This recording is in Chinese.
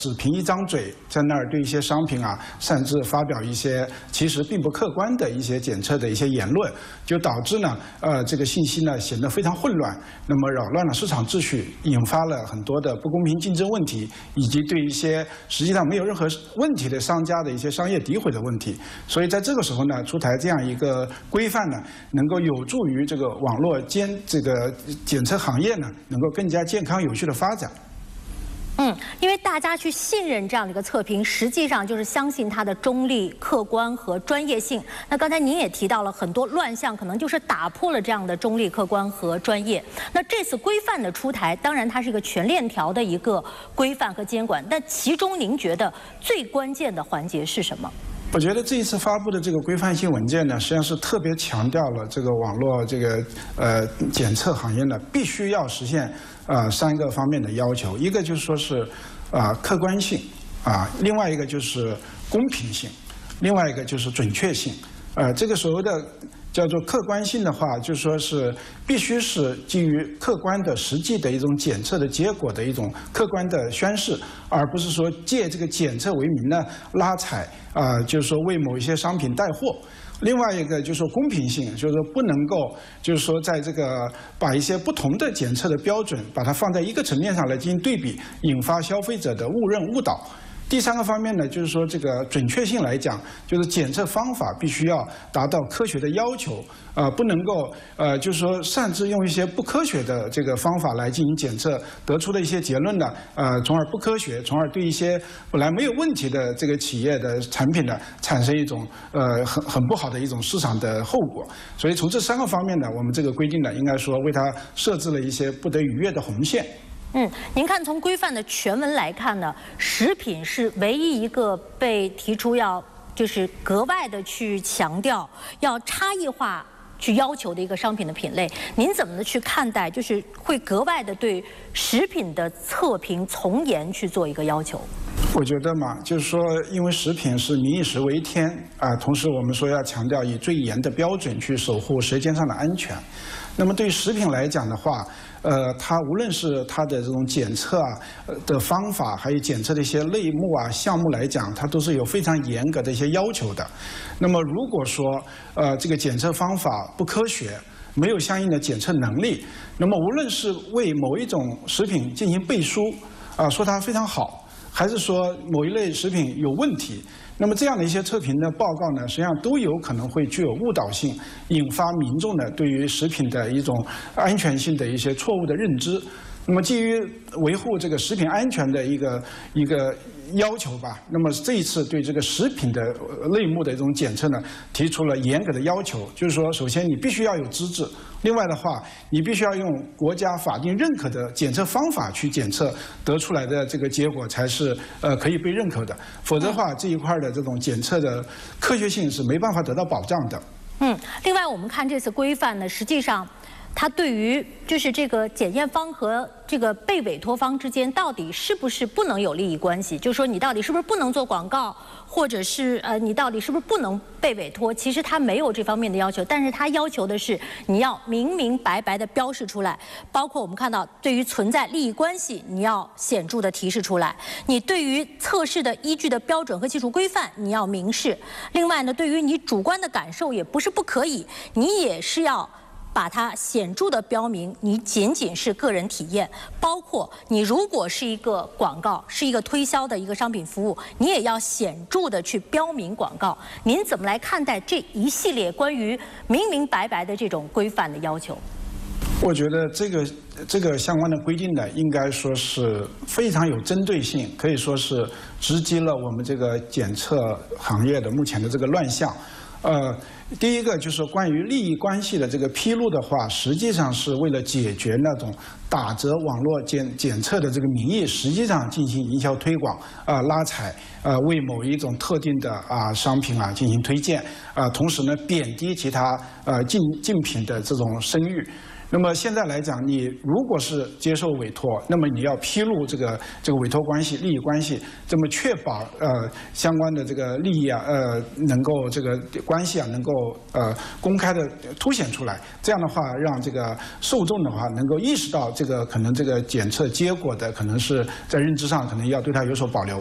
只凭一张嘴在那儿对一些商品啊擅自发表一些其实并不客观的一些检测的一些言论，就导致呢这个信息呢显得非常混乱，那么扰乱了市场秩序，引发了很多的不公平竞争问题，以及对一些实际上没有任何问题的商家的一些商业诋毁的问题。所以在这个时候呢，出台这样一个规范呢，能够有助于这个网络这个检测行业呢能够更加健康有序的发展。 因为大家去信任这样的一个测评，实际上就是相信它的中立、客观和专业性。那刚才您也提到了很多乱象，可能就是打破了这样的中立、客观和专业。那这次规范的出台，当然它是一个全链条的一个规范和监管，但其中您觉得最关键的环节是什么？ 我觉得这一次发布的这个规范性文件呢，实际上是特别强调了这个网络这个检测行业呢，必须要实现3个方面的要求，一个就是说是客观性另外一个就是公平性，另外一个就是准确性。这个所谓的叫做客观性的话，就说是必须是基于客观的实际的一种检测的结果的一种客观的宣示，而不是说借这个检测为名呢拉踩就是说为某一些商品带货。另外一个就是说公平性，就是说不能够就是说在这个把一些不同的检测的标准把它放在一个层面上来进行对比，引发消费者的误认误导。第3个方面呢，就是说这个准确性来讲，就是检测方法必须要达到科学的要求，不能够就是说擅自用一些不科学的这个方法来进行检测，得出的一些结论呢，从而不科学，从而对一些本来没有问题的这个企业的产品呢，产生一种很不好的一种市场的后果。所以从这3个方面呢，我们这个规定呢，应该说为它设置了一些不得逾越的红线。 您看从规范的全文来看呢，食品是唯一一个被提出就是格外的去强调要差异化去要求的一个商品的品类。您怎么的去看待，就是会格外的对食品的测评从严去做一个要求？ 我觉得嘛，就是说，因为食品是民以食为天同时我们说要强调以最严的标准去守护舌尖上的安全。那么对于食品来讲的话，它无论是它的这种检测的方法，还有检测的一些类目项目来讲，它都是有非常严格的一些要求的。那么如果说这个检测方法不科学，没有相应的检测能力，那么无论是为某一种食品进行背书说它非常好，还是说某一类食品有问题，那么这样的一些测评的报告呢，实际上都有可能会具有误导性，引发民众呢对于食品的一种安全性的一些错误的认知。那么基于维护这个食品安全的一个要求吧，那么这一次对这个食品的类目的这种检测呢，提出了严格的要求，就是说，首先你必须要有资质，另外的话，你必须要用国家法定认可的检测方法去检测，得出来的这个结果才是可以被认可的，否则的话，这一块的这种检测的科学性是没办法得到保障的。 另外我们看这次规范呢，实际上它对于就是这个检验方和这个被委托方之间到底是不是不能有利益关系，就是说你到底是不是不能做广告，或者是你到底是不是不能被委托，其实它没有这方面的要求，但是它要求的是你要明明白白的标示出来，包括我们看到对于存在利益关系你要显著的提示出来，你对于测试的依据的标准和技术规范你要明示，另外呢对于你主观的感受也不是不可以，你也是要把它显著的标明你仅仅是个人体验，包括你如果是一个广告，是一个推销的一个商品服务，你也要显著的去标明广告。您怎么来看待这一系列关于明明白白的这种规范的要求？ 我觉得这个相关的规定呢，应该说是非常有针对性，可以说是直击了我们这个检测行业的目前的这个乱象。第一个就是关于利益关系的这个披露的话，实际上是为了解决那种打着网络检测的这个名义，实际上进行营销推广拉踩为某一种特定的商品进行推荐同时呢贬低其他竞品的这种声誉。 那么现在来讲，你如果是接受委托，那么你要披露这个委托关系、利益关系，这么确保相关的这个利益啊能够这个关系啊能够公开的凸显出来。这样的话，让这个受众的话能够意识到这个可能这个检测结果的可能是在认知上可能要对它有所保留。